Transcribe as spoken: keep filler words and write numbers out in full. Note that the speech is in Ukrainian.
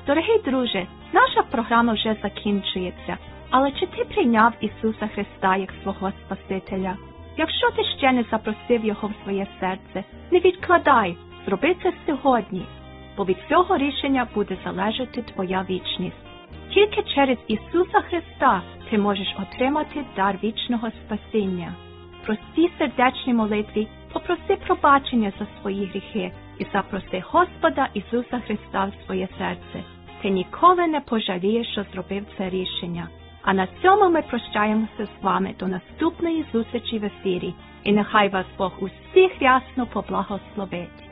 Дорогий друже, наша програма вже закінчується, але чи ти прийняв Ісуса Христа як свого Спасителя? Якщо ти ще не запросив Його в своє серце, не відкладай, зроби це сьогодні, бо від цього рішення буде залежати твоя вічність. Тільки через Ісуса Христа ти можеш отримати дар вічного спасіння. В простій сердечній молитві попроси пробачення за свої гріхи і запроси Господа Ісуса Христа в своє серце. Ти ніколи не пожалієш, що зробив це рішення. А на цьому ми прощаємося з вами до наступної зустрічі в ефірі. І нехай вас Бог усіх рясно поблагословить.